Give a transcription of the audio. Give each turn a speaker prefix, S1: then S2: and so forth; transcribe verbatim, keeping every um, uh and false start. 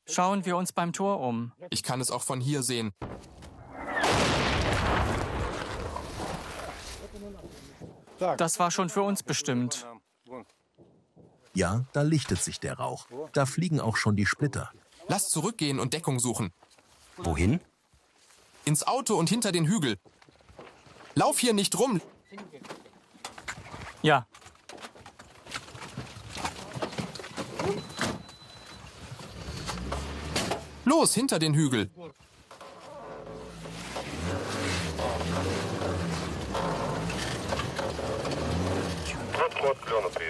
S1: Schauen wir uns beim Tor um.
S2: Ich kann es auch von hier sehen.
S1: Das war schon für uns bestimmt.
S3: Ja, da lichtet sich der Rauch. Da fliegen auch schon die Splitter.
S2: Lass zurückgehen und Deckung suchen.
S4: Wohin?
S2: Ins Auto und hinter den Hügel. Lauf hier nicht rum.
S1: Ja.
S2: Los, hinter den Hügel.